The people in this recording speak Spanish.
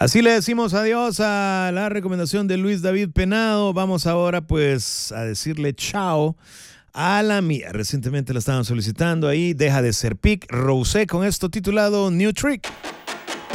Así le decimos adiós a la recomendación de Luis David Penado. Vamos ahora pues a decirle chao a la mía. Recientemente la estaban solicitando ahí. Deja de ser pic. Rosé con esto titulado New Trick.